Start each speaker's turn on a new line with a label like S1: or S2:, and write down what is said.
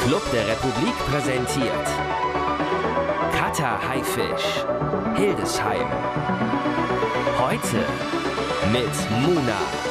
S1: Club der Republik präsentiert Cutter Haifisch, Hildesheim. Heute mit Muna.